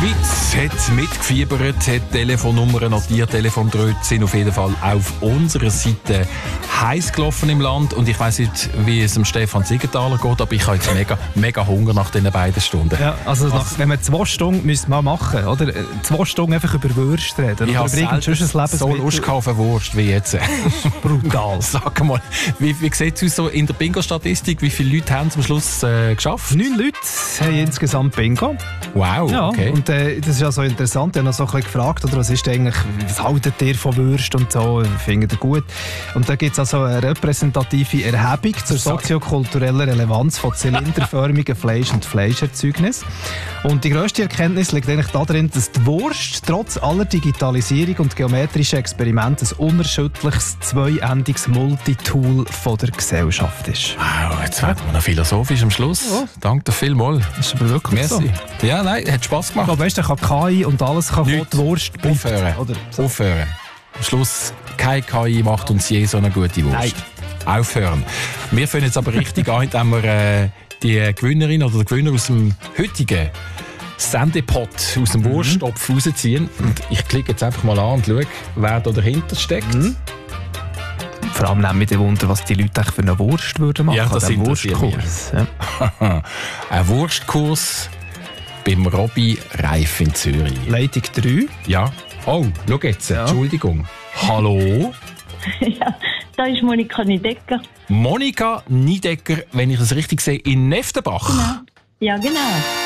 Schweiz hat mitgefiebert, hat Telefonnummern notiert, Telefondröte sind auf jeden Fall auf unserer Seite heiß gelaufen im Land. Und ich weiss nicht, wie es dem Stefan Siegenthaler geht, aber ich habe jetzt mega Hunger nach diesen beiden Stunden. Ja, also wenn wir 2 Stunden müssen wir machen, oder? 2 Stunden einfach über Würst reden. Ich habe so Lust auf eine Wurst wie jetzt. Brutal. Sag mal, wie sieht es aus so in der Bingo-Statistik? Wie viele Leute haben es am Schluss geschafft? 9 Leute haben insgesamt Bingo. Wow, ja, okay. Und das ist ja so interessant. Ich habe noch so ein bisschen gefragt, oder, was ist eigentlich, was haltet ihr von Würst und so, findet ihr gut? Und da gibt es also eine repräsentative Erhebung zur soziokulturellen Relevanz von zylinderförmigen Fleisch- und Fleischerzeugnis. Und die grösste Erkenntnis liegt eigentlich darin, dass die Wurst trotz aller Digitalisierung und geometrischen Experimente ein unerschütterliches, zweiendiges Multitool von der Gesellschaft ist. Wow, jetzt werden wir noch philosophisch am Schluss. Ja. Danke dir vielmals. Das ist aber wirklich Merci. So. Ja, nein, hat Spass gemacht. Aber weißt du, kann KI und alles kann die Wurst aufhören. Oder so. Aufhören. Am Schluss, keine KI macht uns je so eine gute Wurst. Nein. Aufhören. Wir fangen jetzt aber richtig an, indem wir die Gewinnerin oder den Gewinner aus dem heutigen Sendepot, aus dem Wursttopf rausziehen. Und ich klicke jetzt einfach mal an und schaue, wer da dahinter steckt. Vor allem nehmen wir den Wunder, was die Leute für eine Wurst würden machen. Ja, das sind Wurstkurs. Ja. Ein Wurstkurs beim Robby Reif in Zürich. Leitung 3. Ja. Oh, schau jetzt. Ja. Entschuldigung. Hallo? Ja, da ist Monika Niedecker. Monika Niedecker, wenn ich das richtig sehe, in Neftenbach. Genau. Ja, genau.